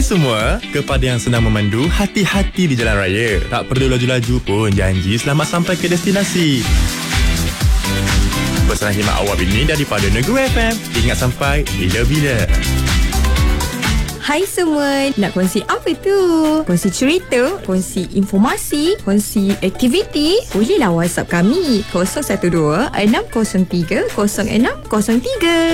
Hai semua, kepada yang senang memandu, hati-hati di jalan raya. Tak perlu laju-laju pun, janji selamat sampai ke destinasi. Pesanan khidmat awal ini daripada Negeri FM. Ingat sampai bila-bila. Hai semua, nak kongsi apa tu? Kongsi cerita, kongsi informasi, kongsi aktiviti? Bolehlah WhatsApp kami 012 603 0603.